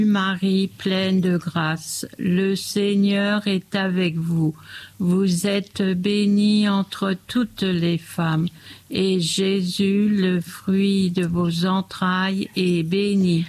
Marie, pleine de grâce, le Seigneur est avec vous. Vous êtes bénie entre toutes les femmes, et Jésus, le fruit de vos entrailles, est béni.